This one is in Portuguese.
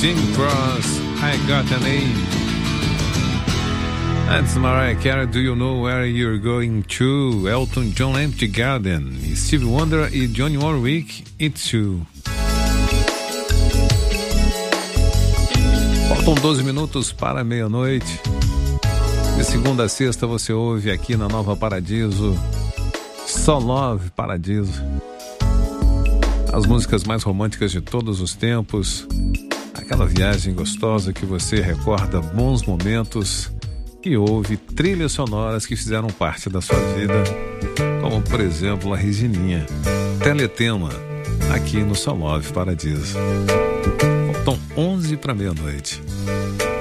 Jim Cross, I Got a Name. That's Mariah Carey, Do You Know Where You're Going To? Elton John, Empty Garden. Stevie Wonder e Johnny Warwick, It's You. Faltam 12 minutos para meia-noite. De segunda a sexta você ouve aqui na Nova Paradiso Só Love Paradiso. As músicas mais românticas de todos os tempos. Aquela viagem gostosa que você recorda bons momentos e ouve trilhas sonoras que fizeram parte da sua vida, como por exemplo a Regininha. Teletema, aqui no Só Love Paradiso. Faltam 11 para meia-noite.